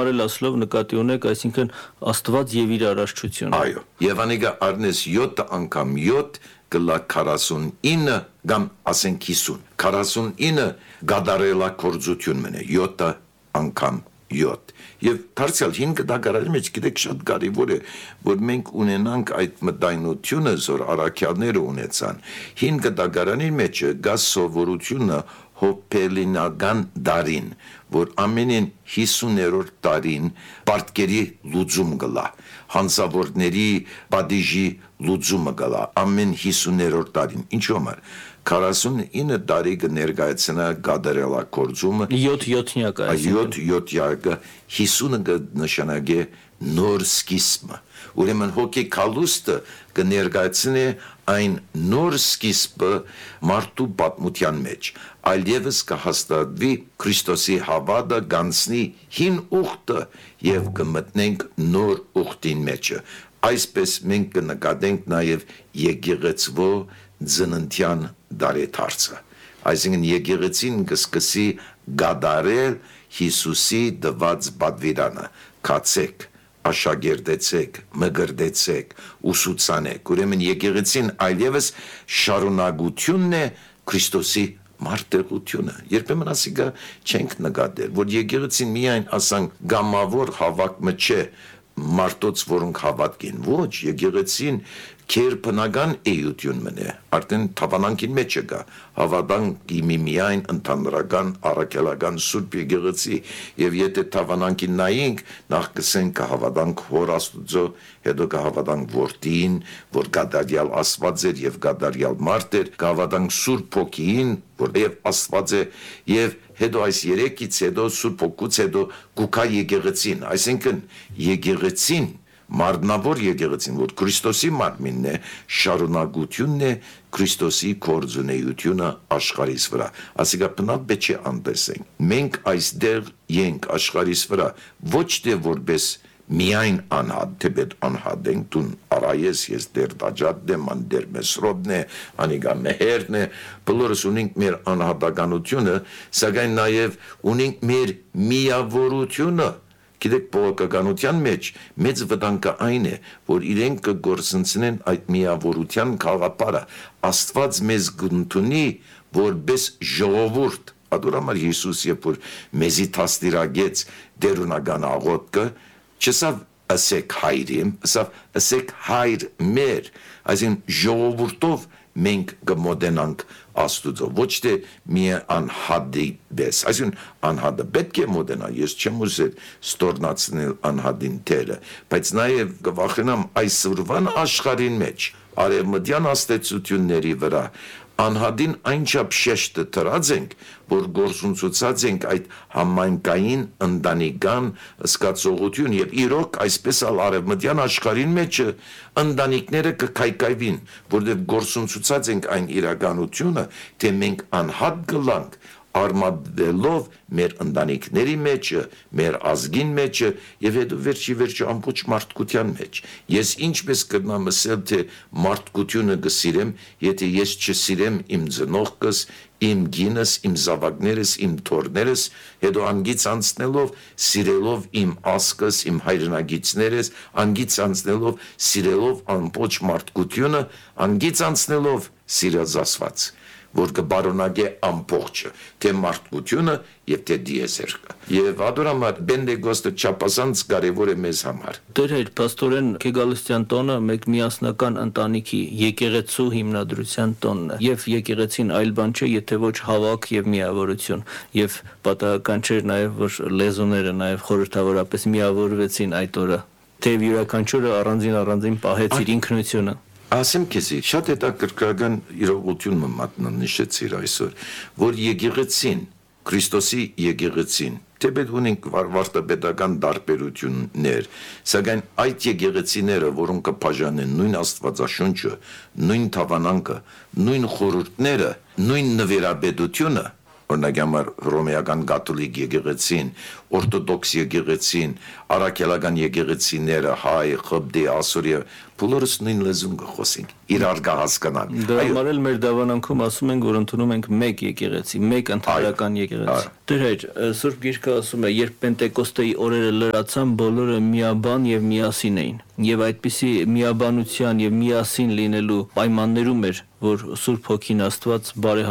համար էլ ասելով նկատի ունեք, այսինքն Աստված եւ իր արարչությունը։ Այո, եւ անիկա արնես 7 անգամ 7 գլա 49 կամ ասենք 50 49 գադարելա կորձություն մնե 7 անգամ 7 եւ դարձյալ 5 դագարանի մեջ գիտեք շատ կարեւոր է որ մենք ունենանք այդ մտայնությունը որ արաքյալները ունեցան 5 դագարանի մեջ գա սովորությունը հոպելինական դարին որ ամենին 50-րդ տարին պարտքերի լուծում գլա հանցավորների падիժի լուծումը գլա ամեն 50-րդ տարին ինչու՞ համար 49 տարի կներկայացնա գադարելա կորձումը 7-7-նյակ է 7-7-յակը 50-ը նշանակե նոր սկիզբը ուրեմն հոգի կալուստը կներկայացնի այն նոր սկիզբը մարդու պատմության մեջ այլևս կհաստատվի Քրիստոսի հավատը գանցնի հին ուխտը եւ կմտնենք նոր ուխտին մեջը այսպես մենք կնկատենք նաեւ եկեղեցվո ծննդյան դարեթարցը այսինքն եկեղեցին կսկսի գադարել Հիսուսի դված բադվիրանը կացեք աշակերտեցեք մգրդեցեք ուսուցանեք ուրեմն եկեղեցին այլևս շարունակությունն է Քրիստոսի մարտեղությունը երբեմն ասիկա չենք նկատել որ եկեղեցին միայն ասանք գամավոր հավաքմը չէ մարդոց որոնք հավատքին ոչ եկեղեցին քեր բնական էյություն մնե արդեն թավանանքին մեջ կա հավատանքի միայն ընդհանրական առաքելական սուրբ եկեղեցի եւ եթե թավանանքին նայենք նախ կսենք հավատանք հոր Աստծո հետո կհավատանք որդին որ գադարյալ Աստված էր եւ գադարյալ մարդ էր կհավատանք սուրբ ոգին որ եւ Աստված է եւ հետո այս երեքից հետո սուրբ ոգուց հետո գուքա եկեղեցին այսինքն եկեղեցին Մարդնավոր եկեղեցին, որ Քրիստոսի մարմինն է, շարունակությունն է Քրիստոսի կորձունեությունը աշխարհիս վրա։ Ասիկա բնավ բեչե անտեսենք։ Մենք այստեղ ենք աշխարհիս վրա, ոչ թե որպես միայն անհատ, թեպետ անհատ ենք տուն արայես, ես դեր դաջատն եմ, անդեր մեսրոդն է, անիգա մեհերն է, բոլորս ունենք մեր անհատականությունը, սակայն նաև ունենք մեր միավորությունը, Գիտեք բողոքականության մեջ մեծ վտանգը այն է, որ իրենք կգործընծնեն այդ միավորության գաղափարը։ Աստված մեզ գտնունի որպես ժողովուրդ։ Ադորամար Հիսուս երբ որ մեզի տաստիրագեց դերունական աղոթքը, չսավ ասեք հայրիմ, ասավ ասեք հայր մեր, այսին ժողովուրդով մենք կմոտենանք Աստուծո, ոչ թե մի անհատի պես, այսին անհատը պետք է մոտենա, ես չեմ ուզել ստորնացնել անհատին թերը, բայց նաև կվախենամ այսօրվան աշխարհին մեջ, արևմտյան աստեցությունների վրա, անհատին այնչափ շեշտը տրած ենք, որ գործունեացած ենք այդ համայնքային ընտանեկան զգացողություն եւ իրոք այսպես արևմտյան աշխարհին մեջ ընտանիքները կքայքայվին, որովհետեւ գործունեացած ենք այն իրականությունը, թե մենք անհատ գլանք արմատելով մեր ընտանիքների մեջը, մեր ազգին մեջը եւ հետո վերջի ամբողջ մարդկության մեջ։ Ես ինչպես կնամ ասել, թե մարդկությունը կսիրեմ, եթե ես չսիրեմ իմ ծնողքս, իմ գինս, իմ զավակներս, իմ թորներս, հետո անգից անցնելով, սիրելով իմ ազգս, իմ հայրենագիցներս, անգից անցնելով, սիրելով ամբողջ մարդկությունը, անգից անցնելով սիրած Աստված որ կբարոնագե ամբողջը, թե մարդկությունը եւ թե դիեզերքը։ Եվ ադորամար Բենդեգոստը չափազանց կարեւոր է մեզ համար։ Տեր հայր, պաստորեն Քեգալստյան տոնը մեկ միասնական ընտանիքի եկեղեցու հիմնադրության տոնն է։ Եվ եկեղեցին այլ բան չէ, եթե ոչ հավաք եւ միավորություն։ Եվ պատահական չէր նաեւ որ լեզուները նաեւ խորհրդավորապես միավորվեցին այդ օրը։ Թեև յուրաքանչյուրը առանձին պահեց իր ինքնությունը։ Ասեմ քեզի, շատ հետաքրքրական իրողություն մատնանշեցիր այսօր, որ եկեղեցին, Քրիստոսի եկեղեցին, թեպետ ունենք վարտապետական տարբերություններ, սակայն այդ եկեղեցիները, որոնք կբաժանեն նույն Աստվածաշունչը, նույն թավանանքը, նույն խորհուրդները, նույն նվիրաբեդությունը, օրինակ համար հռոմեական կաթոլիկ եկեղեցին, օրթոդոքս եկեղեցին, արաքելական եկեղեցիները, հայ, խբդի, ասորիա, բոլորս նույն լեզուն կխոսենք, իրար կհասկանան։ Դրա համար էլ մեր դավանանքում ասում ենք, որ ընդունում ենք մեկ եկեղեցի, մեկ ընդհանրական եկեղեցի։ Տեր հայր, Սուրբ Գիրքը ասում է, երբ Պենտեկոստեի օրերը լրացան, բոլորը միաբան եւ միասին էին։ Եվ այդպիսի միաբանության եւ միասին լինելու պայմաններում էր, որ Սուրբ Հոգին Աստված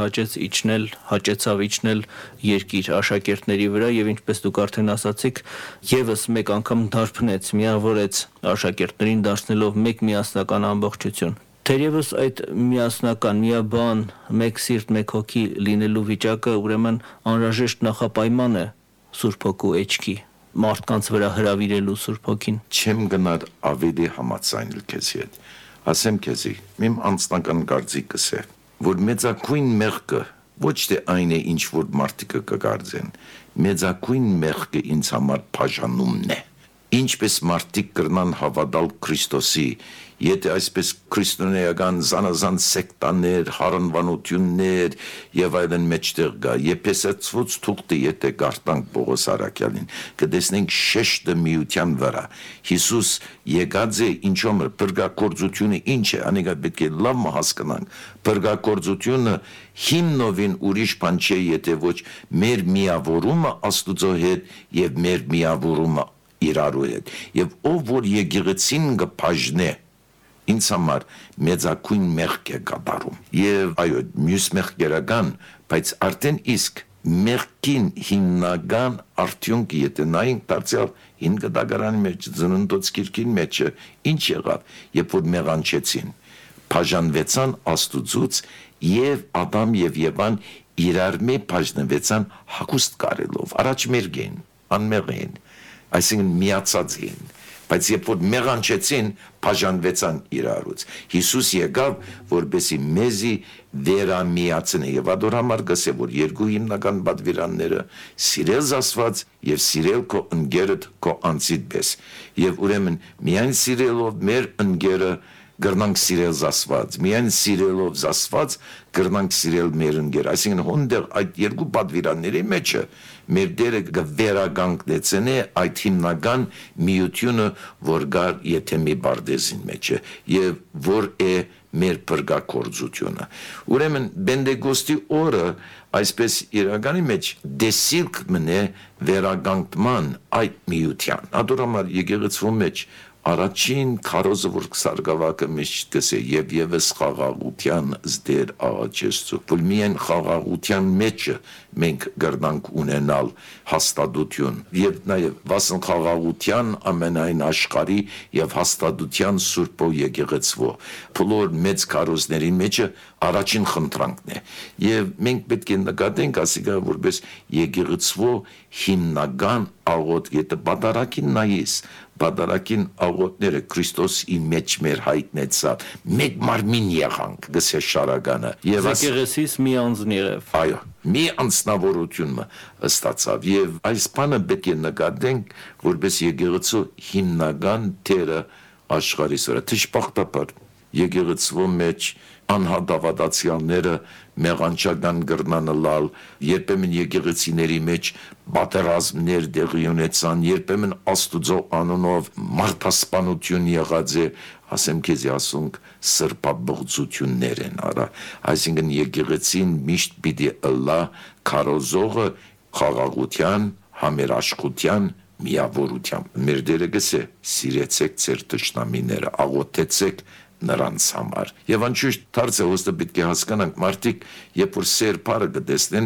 հաճեցավ իջնել երկիր աշակերտների վրա եւ ինչպես դուք արդեն ասացիք, եւս մեկ անգամ դարբնեց, միավորեց աշակերտներին դարձնելով մեկ միասնական ամբողջություն։ Թերևս այդ միասնական, միաբան, մեկ սիրտ, մեկ հոգի լինելու վիճակը ուրեմն անհրաժեշտ նախապայման է Սուրբ Հոգու էջքի, մարդկանց վրա հրավիրելու Սուրբ Հոգին։ Չեմ գնար ավելի համաձայնել քեզի հետ։ Ասեմ քեզի, իմ անձնական կարծիքս է, որ մեծակույն մեղքը ոչ թե այն է, ինչ որ մարդիկը կգարձեն, մեծակույն մեղքը ինձ համար բաժանումն է։ Ինչպես մարդիկ կրնան հավատալ Քրիստոսի, եթե այսպես քրիստոնեական զանազան սեկտաներ, հարանվանություններ եւ այլն մեջտեղ գա, Եփեսացոց թուղթը եթե գարտանք Պողոս Արաքյալին, կտեսնենք շեշտը միության վրա։ Հիսուս եկած է ինչոմը բրգակորձությունը ինչ է, անիկա պետք է լավ հասկանանք։ Բրգակորձությունը հիմնովին ուրիշ բան չէ, եթե ոչ մեր միավորումը Աստուծո հետ եւ մեր միավորումը իրարու հետ։ Եվ ով որ եկեղեցին կբաժնե, ինձ համար մեծակույն մեղք է կատարում։ Եվ այո, մյուս մեղքերական, բայց արդեն իսկ մեղքին հիմնական արդյունքը եթե նայենք դարձյալ 5 դագարանի մեջ, Ծննդոց գիրքին մեջ ինչ եղավ, երբ որ մեղանչեցին, բաժանվեցան Աստուծուց եւ Ադամ եւ Եվան իրար մեջ բաժնվեցան հագուստ կարելով, առաջ մերգ էին, անմեղ էին, այսինքն միացած էին, բայց երբ որ մեղանչեցին, բաժանվեցան իրարուց։ Հիսուս եկավ, որպեսզի մեզի վերամիացնի, եւ ադոր համար գսե, որ երկու հիմնական պատվիրանները սիրել Աստված եւ սիրել քո ընկերդ քո անձիդ պես։ Եվ ուրեմն միայն սիրելով մեր ընկերը կրնանք սիրել Աստված, միայն սիրելով Աստված կրնանք սիրել մեր ընկեր։ Այսինքն հոնդեղ այդ երկու պատվիրանների մեջը մեր Տերը կվերագանքնեցնե այդ հիմնական միությունը, որ գար եթե մի բարդեզին մեջը եւ որ է մեր բրգակորձությունը։ Ուրեմն Պենտեկոստի օրը այսպես իրականի մեջ դեսիլք մնե վերագանքման այդ միության։ Ադորամար եկեղեցու մեջ առաջին քարոզը որ սարգավակը միշտ կսե եւ եւս խաղաղության զդեր աղաչեցու որ միայն խաղաղության մեջը մենք գրնանք ունենալ հաստատություն եւ նաեւ վասն խաղաղության ամենայն աշխարհի եւ հաստատության սուրբո եկեղեցվո բոլոր մեծ քարոզների մեջը առաջին խնդրանքն է եւ մենք պետք է նկատենք ասիկա որպես եկեղեցվո հիմնական աղոտ եթե բادرակին նայես բادرակին աղոտները Քրիստոս իմ մեջ մեր հայտնեցավ մեկ մարմին եղանք գսե շարագանը եւ եկեղեցիս մի անձն եղավ այո մի անձնավորությունը ստացավ եւ այս բանը պետք է նկատենք որպես եկեղեցու հիմնական թերը աշխարհի վրա դժբախտաբար եկեղեցու մեջ անհատավատացյալները մեղանչական գրնանալալ երբեմն եկեղեցիների մեջ պատերազմներ դեղի ունեցան երբեմն Աստուծո անունով մարդասպանություն եղած է ասեմ քեզ ասունք սրբաբղծություններ են արա այսինքն եկեղեցին միշտ պիտի ըլլա քարոզողը խաղաղության համերաշխության միավորության մեր Տերը գսե սիրեցեք ձեր թշնամիները աղոթեցեք նրանց համար եւ անշուշտ դարձը ոստը պետք է հասկանանք մարդիկ երբ որ սեր բարը կտեսնեն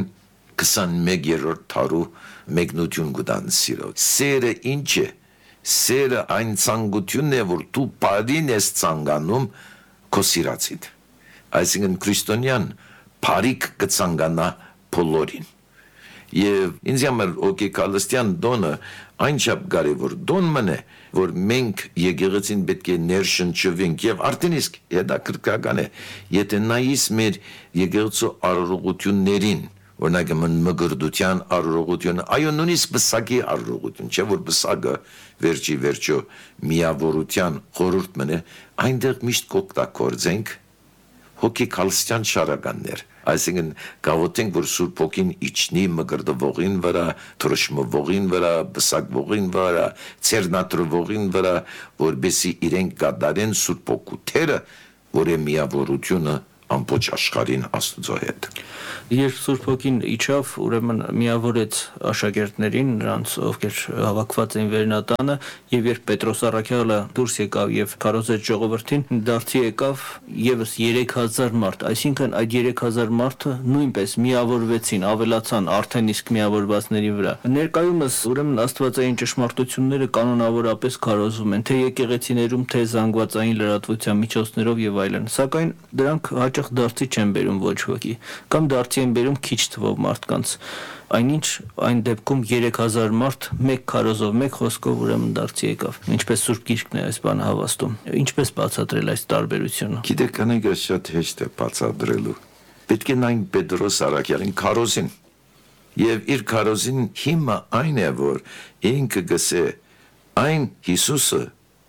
21-րդ թարու մեկնություն կտան սիրո սերը ինչ է սերը այն ցանկությունն է որ դու բարին ես ցանկանում քո սիրածիդ այսինքն քրիստոնյան բարիք կցանկանա բոլորին եւ ինձ համար օկեկալստյան դոնը այնչափ կարևոր դոն մնե որ մենք եկեղեցին պետք է ներշնչվենք եւ արդեն իսկ հետաքրքրական է եթե նայես մեր եկեղեցու արարողություններին օրինակ մգրդության արարողությունը այո նույնիսկ բսակի արարողություն չէ որ բսակը վերջո միավորության խորհուրդ մնե այնտեղ միշտ կօգտագործենք հոգեկալստյան շարականներ այսինքն գաղութենք որ Սուրբ Հոգին իջնի մգրդվողին վրա, թրոշմվողին վրա, բսակվողին վրա, ցերնատրվողին վրա, որբեսի իրենք կատարեն Սուրբ Հոգու թերը, որ է միավորությունը ամբողջ աշխարհին Աստծո հետ։ Երբ Սուրբ Հոգին իջավ, ուրեմն միավորեց աշակերտներին, նրանց ովքեր հավաքված էին վերնատանը, եւ երբ Պետրոս առաքյալը դուրս եկավ եւ քարոզեց ժողովրդին, դարձի եկավ եւս 3000 մարդ, այսինքն այդ 3000 մարդը նույնպես միավորվեցին, ավելացան արդեն իսկ միավորվածների վրա։ Ներկայումս ուրեմն աստվածային ճշմարտությունները կանոնավորապես քարոզվում են, թե եկեղեցիներում, թե զանգվածային լրատվության միջոցներով եւ այլն, սակայն դրանք հաճախ դարձի չեն բերում ոչ ոքի, կամ դարձի են բերում քիչ թվով մարդկանց, այնինչ այն դեպքում 3000 մարդ մեկ քարոզով, մեկ խոսքով ուրեմն դարձի եկավ, ինչպես Սուրբ Գիրքն է այս բանը հավաստում, ինչպես բացատրել այս տարբերությունը։ Գիտեք, անեգա շատ հեշտ է բացատրելու։ Պետք է նայն Պետրոս առաքյալին քարոզին, եւ իր քարոզին հիմա այն է, որ ինքը գսե այն Հիսուսը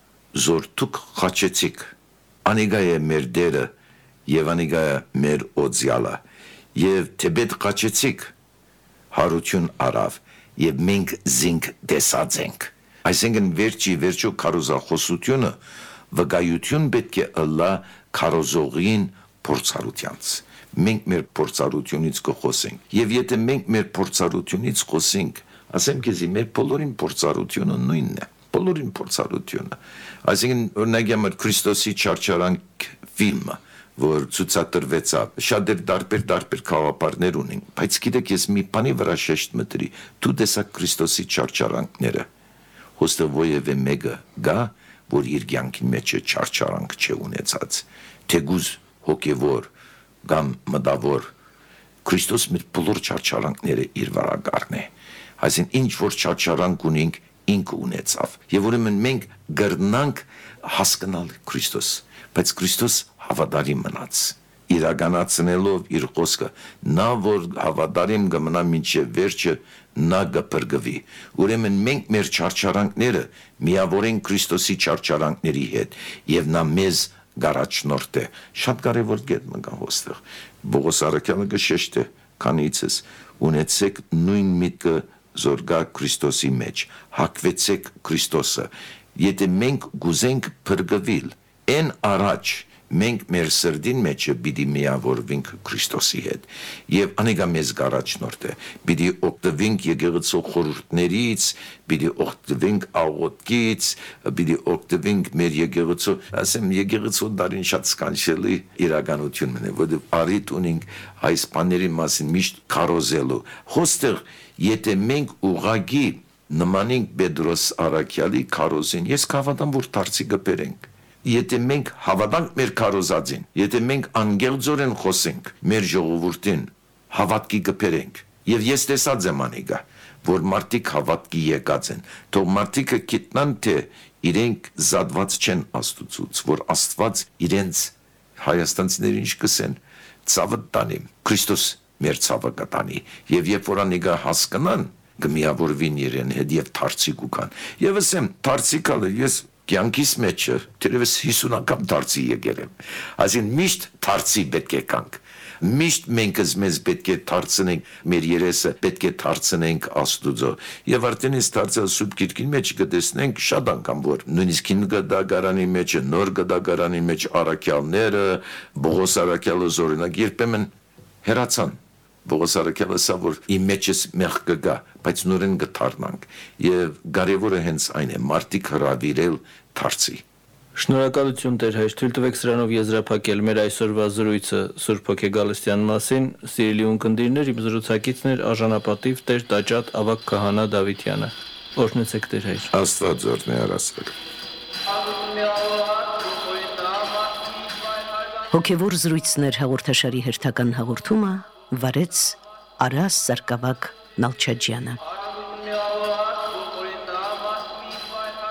զոր դուք խաչեցիք, անիգա է մեր դերը եւ անիգա է մեր օձյալը, եւ թեպետ խաչեցիք, հարություն արավ, եւ մենք զինք դեսած ենք։ Այսինքն վերջո քարոզախոսությունը վկայություն պետք է ըլլա քարոզողին փորձառությանց։ Մենք մեր փորձառությունից կխոսենք, եւ եթե մենք մեր փորձառությունից խոսենք, ասեմ քեզի մեր բոլորին փորձառությունը նույնն է, բոլորին փորձառությունը։ Այսինքն օրինակ համար Քրիստոսի չարչարանք ֆիլմը, որ ցուցադրվեցավ, շատ դարբեր խաղապարներ ունեն, բայց գիտեք, ես մի բանի վրա շեշտ մտրի, դու տեսակ Քրիստոսի չարչարանքները, հոստը ովևէ մեկը գա, որ իր կյանքի մեջ չարչարանք չէ ունեցած, թեգուզ հոգևոր կամ մտավոր, Քրիստոս մեր բոլոր չարչարանքները իր վրա գարն է, այսինքն ինչ որ չարչարանք ունենք, ինքը ունեցավ, եւ ուրեմն մենք գրնանք հասկանալ Քրիստոս, բայց Քրիստոս հավատարիմ մնաց, իրականացնելով իր խոսքը, նա որ հավատարիմ կմնա մինչև վերջը, նա կփրկվի։ Ուրեմն մենք մեր չարչարանքները միավորենք Քրիստոսի չարչարանքների հետ, եւ նա մեզ գարաչնորդ է։ Շատ կարևոր կետ մգա հոստեղ։ Պողոս առաքյալը կշեշտ է, քանիցս ունեցեք նույն միտքը զորգա Քրիստոսի մեջ, հակվեցեք Քրիստոսը։ Եթե մենք գուզենք փրկվել, են առաջ մենք մեր սրդին մեջը պիտի միավորվենք Քրիստոսի հետ եւ անեգա մեզ գարաչնորդ է, պիտի օգտվենք եկեղեցու խորհուրդներից, պիտի օգտվենք աղոթքից, պիտի օգտվենք մեր եկեղեցու, ասեմ եկեղեցու դարին շատ սկանչելի իրականություն մնա, որովհետեւ արիտ ունենք այս բաների մասին միշտ քարոզելու։ Հոստեղ եթե մենք ուղագի նմանենք Պետրոս առաքյալի քարոզին, ես կհավատամ, որ դարձի կբերենք։ Եթե մենք հավատանք մեր քարոզածին, եթե մենք անգեղձորեն խոսենք մեր ժողովրդին, հավատքի կբերենք։ Եվ ես տեսած եմ անիգա, որ մարդիկ հավատքի եկած են, թող մարդիկը գիտնան, թե իրենք զատված չեն Աստծուց, որ Աստված իրենց հայաստանցիներին կսեն, ցավը տանի, Քրիստոս մեր ցավը կտանի, եւ երբ որ անիգա հասկանան, կմիավորվին իրեն հետ եւ դարձի կուքան։ Եվ ասեմ, դարձիկալը ես կյանքիս մեջը թերևս 50 անգամ դարձի եկել եմ։ Այսինքն միշտ դարձի պետք է կանք։ Միշտ մենք մեզ պետք է դարձնենք, մեր երեսը պետք է դարձնենք Աստուծո։ Եվ արդեն այս դարձյալ Սուրբ Գիրքին մեջ կտեսնենք շատ անգամ, որ նույնիսկ հին գդագարանի մեջ, նոր գդագարանի մեջ առաքյալները, Պողոս առաքյալը օրինակ երբեմն հեռացան։ Պողոս առաքյալը ասա, որ իմ մեջս մեղ կգա, բայց նորեն կդառնանք, եւ կարևորը հենց այն է, մարդիկ հրավիրել դարձի։ Շնորհակալություն Տեր հայր, թույլ տվեք սրանով եզրափակել մեր այսօրվա զրույցը Սուրբ Հոգի Գալստյան մասին, սիրելի ունկնդիրներ, իմ զրուցակիցն էր արժանապատիվ Տեր Տաճատ Ավագ քահանա Դավիթյանը։ Օրհնեցեք Տեր հայր։ Աստված օրհնի առասպել։ Հոգևոր զրույցներ հաղորդաշարի հերթական հաղորդումը վարեց Արաս Սարգսակ Նալչաջյանը։